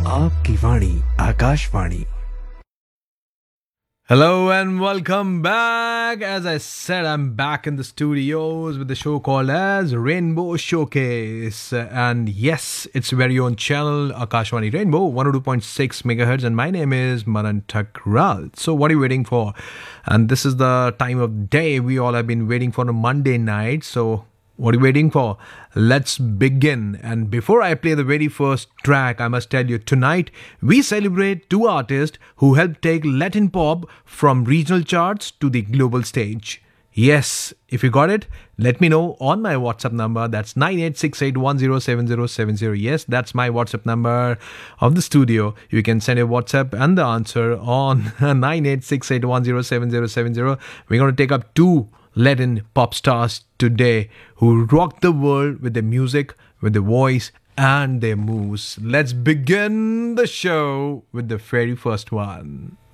आपकी वाणी Akashvani. Hello and welcome back. As I said, I'm back in the studios with the show called as Rainbow Showcase. And yes, it's very own channel, Akashwani Rainbow, 102.6 megahertz. And my name is Manan Thakral. So what are you waiting for? And this is the time of day we all have been waiting for, a Monday night. So what are you waiting for? Let's begin. And before I play the very first track, I must tell you, tonight we celebrate two artists who helped take Latin pop from regional charts to the global stage. Yes, if you got it, let me know on my WhatsApp number. That's 9868107070. Yes, that's my WhatsApp number of the studio. You can send a WhatsApp and the answer on 9868107070. We're going to take up two Latin pop stars today who rock the world with their music, with their voice, and their moves. Let's begin the show with the very first one.